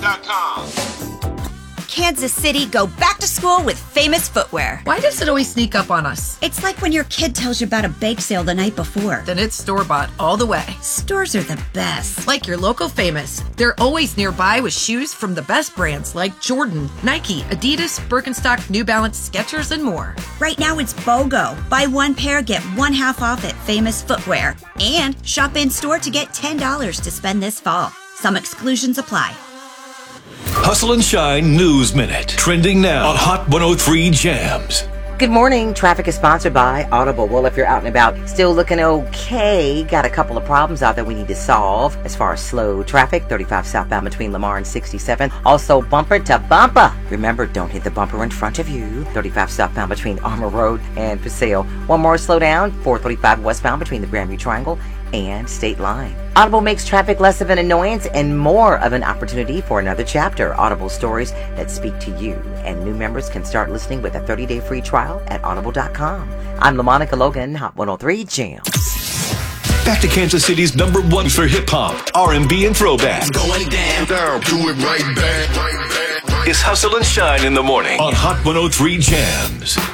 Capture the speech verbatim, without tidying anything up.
dot com. Kansas City, go back to school with Famous Footwear. Why does it always sneak up on us? It's like when your kid tells you about a bake sale the night before. Then it's store-bought all the way. Stores are the best. Like your local Famous. They're always nearby with shoes from the best brands like Jordan, Nike, Adidas, Birkenstock, New Balance, Skechers, and more. Right now it's BOGO. Buy one pair, get one half off at Famous Footwear. And shop in-store to get ten dollars to spend this fall. Some exclusions apply. Hustle and Shine News Minute. Trending now on Hot one oh three Jams. Good morning. Traffic is sponsored by Audible. Well, if you're out and about, still looking okay. Got a couple of problems out there we need to solve. As far as slow traffic, thirty-five southbound between Lamar and sixty-seven. Also bumper to bumper. Remember, don't hit the bumper in front of you. thirty-five southbound between Armour Road and Paseo. One more slow down, four thirty-five westbound between the Grandview Triangle and State Line. Audible makes traffic less of an annoyance and more of an opportunity for another chapter. Audible stories that speak to you. And new members can start listening with a thirty-day free trial at audible dot com. I'm LaMonica Logan, Hot one oh three Jams. Back to Kansas City's number one for hip-hop, R and B, and throwback. Going down, down, do it right back, right back. It's Hustle and Shine in the morning on Hot one oh three Jams.